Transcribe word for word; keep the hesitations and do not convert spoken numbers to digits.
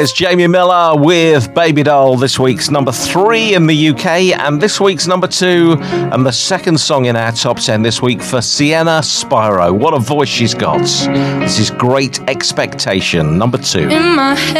There's Jamie Miller with Baby Doll, this week's number three in the U K, and this week's number two, and the second song in our top ten this week for Sienna Spiro. What a voice she's got. This is Great Expectation, number two. In my head.